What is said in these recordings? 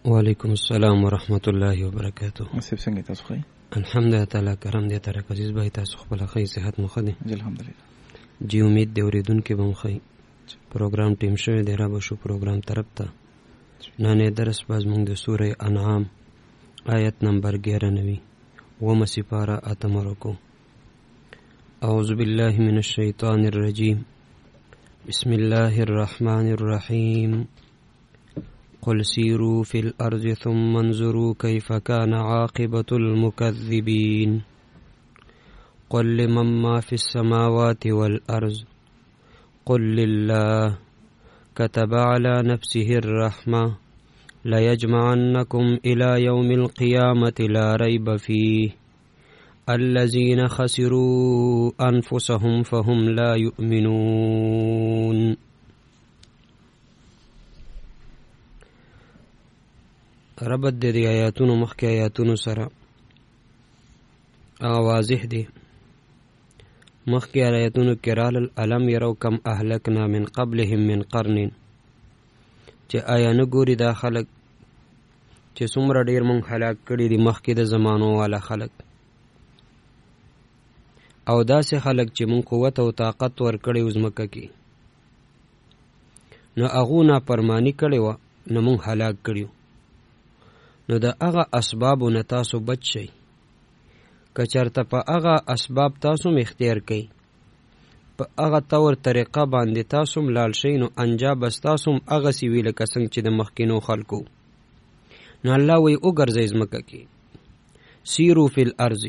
وعلیکم السلام ورحمت الله وبرکاته. نصیب څنګه تاسو خو؟ الحمدلله تعالی کرم دې تر عزیز به تاسو خپل خی صحت مو خدي. الحمدلله جی امید دې اوریدونکو به مخې پروګرام ټیم شوی دی را به شو پروګرام طرف ته نن درس باز مونږ د سوره انعام آیت نمبر 11 ومه سپاره اتمرکو. اعوذ بالله من الشیطان الرجیم بسم الله الرحمن الرحیم قل سيروا في الأرض ثم انظروا كيف كان عاقبة المكذبين قل لمن ما في السماوات والأرض قل لله كتب على نفسه الرحمة ليجمعنكم إلى يوم القيامة لا ريب فيه الذين خسروا أنفسهم فهم لا يؤمنون. ربط د دې آیاتونو مخکې آیاتونو سره واضح دی. مخکې آیاتونو کې رال الم يروا كم اهلكنا من قبلهم من قرن چې آیا نه ګوري دا خلک چې څومره ډیر مونږ هلاک کړي دي مخکې د زمانو والا خلک او داسې خلک چې مونږ قوت او طاقت ورکړي وزمکه کې نو هغو نافرماني کړې وه نو مونږ هلاک کړیو. نو د هغه اسبابو نه تاسو بچ شئ. که چېرته په هغه اسباب تاسو هم اختیار کوئ په هغه طور طریقه باندې تاسو هم لاړ شئ نو انجام به ستاسو هم هغسې وي لکه څنګه چې د مخکینو خلکو. نو الله وایي وګرځئ ځمکه کې سیرو فی الارض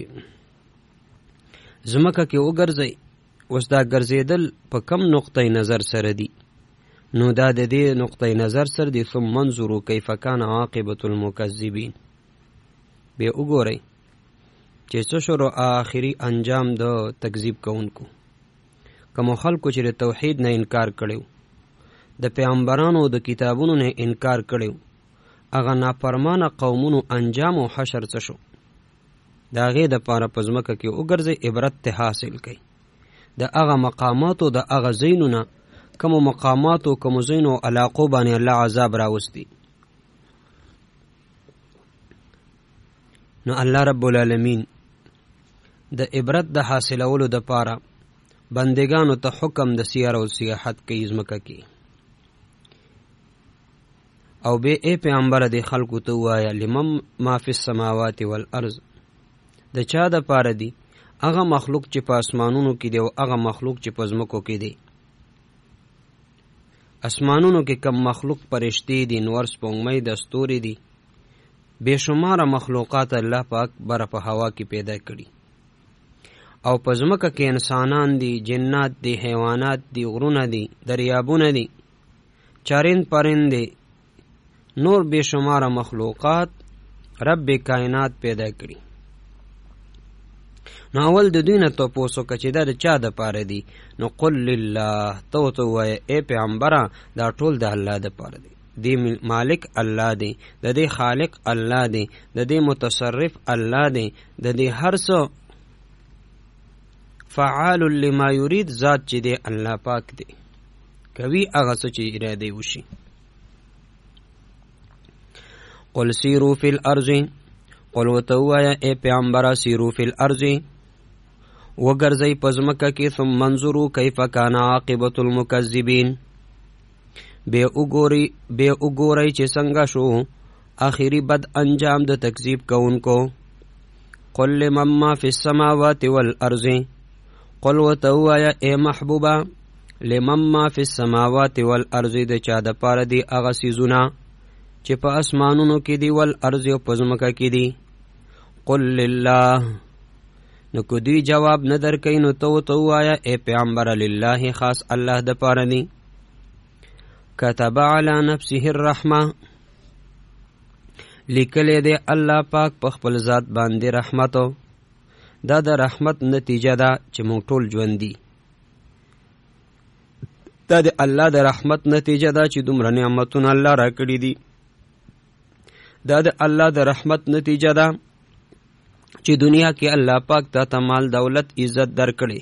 ځمکه کې وګرځئ. اوس دا ګرځېدل په کم نقطه نظر سره دي نو دا د دې نقطه نظر سره دي ثم انظروا کیف کان عاقبة المکذبین. بیا وګورئ چې څه شروع آخري انجام د تکذیب کوونکو کومو خلکو چې د توحید نه انکار کړیو د پیغمبرانو د کتابونو نه انکار کړیو هغه نافرمانه قومونو انجام او حشر څه شو. د هغې دپاره په ځمکه کې وګرځئ عبرت ته حاصل کړئ. د هغه مقاماتو د هغه ځایونو نه کومو مقاماتو کومو ځایونو علاقو باندې الله عذاب راوستی. نو الله رب العالمین د عبرت د حاصلولو دپاره بندگانو ته حکم د سیر او سیاحت کوي ځمکه کې. او بیا ای پیغمبره د خلکو ته ووایه لمن ما فی السماوات والارض د چا دپاره دي هغه مخلوق چې په اسمانونو کې دی او هغه مخلوق چې په ځمکو کې دی. اسمانونو کې کم مخلوق پرشتي دي نور سپوږمۍ د ستوري دي بے شماره مخلوقات الله پاک بره په هوا کې پیدا کړي او په ځمکه کې انسانان دي جنات دي حیوانات دي غرونه دي دریابونه دي چارین پرین دي نور بے شماره مخلوقات رب کائنات پیدا کړي. نو اول د دوی نه تپوس وکړه چې دا د چا دپاره دي نو قل لله ته ورته ووایه ای پیغمبره دا ټول د الله دپاره دی. دې مالک الله دی د دې خالق الله دی د دې متصرف الله دی د دې هر څه فعال لما یرید ذات چې دی الله پاک دی کوي هغه څه چې اراده وشي. قل سیرو فی الارض قل ورته ووایه ای پیغمبره سیرو فی الارض وګرځئ په ځمکه کې ثم انظروا کیف کان عاقبة المکذبین بیا وګورئ چې څنګه شو آخري بد انجام د تکذیب کوونکو. قل لمن ما فی السماوات والارض قل ورته ووایه ای محبوبه لمن ما فی السماوات والارض د چا دپاره دي هغه څیزونه چې په اسمانونو کې دي والارض او په ځمکه کې دي. قل لله نو که دوی جواب نه درکوي نو ته ورته ووایه ای پیغمبره لله خاص الله دپاره دي. كتب على نفسه الرحمه لیکلی دی الله پاک په خپل ذات باندې رحمتو. دا د رحمت نتیجه ده چې موږ ټول ژوندي. دا د الله د رحمت نتیجه ده چې دومره نعمتونه الله را کړي دي. دا د الله د رحمت نتیجه ده چې دنیا کې الله پاک ته مال دولت عزت درکړي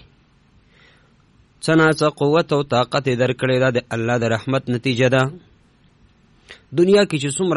څنګه قوت او طاقت درکړي دا د الله د رحمت نتیجه ده. دنیا کې چې څومره